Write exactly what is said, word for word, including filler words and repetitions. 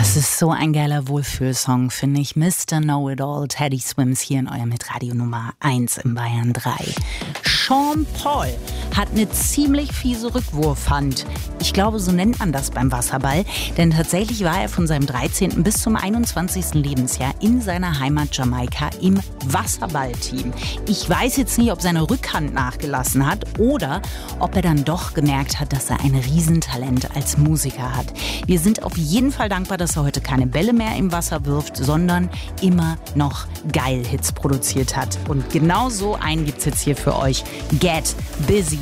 Das ist so ein geiler Wohlfühlsong, finde ich. Mister Know-It-All, Teddy Swims hier in eurem Hitradio Nummer eins in Bayern drei. Sean Paul hat eine ziemlich fiese Rückwurfhand. Ich glaube, so nennt man das beim Wasserball. Denn tatsächlich war er von seinem dreizehnten bis zum einundzwanzigsten Lebensjahr in seiner Heimat Jamaika im Wasserballteam. Ich weiß jetzt nicht, ob seine Rückhand nachgelassen hat oder ob er dann doch gemerkt hat, dass er ein Riesentalent als Musiker hat. Wir sind auf jeden Fall dankbar, dass er heute keine Bälle mehr im Wasser wirft, sondern immer noch geil Hits produziert hat. Und genau so einen gibt's jetzt hier für euch. Get Busy.